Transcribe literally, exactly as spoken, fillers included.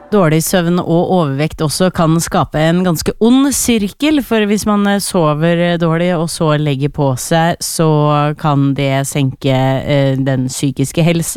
Dårlig søvn og overvekt også kan skape en ganske ond sirkel, for hvis man sover dårlig og så legger på seg, så kan det senke eh, den psykiske helse,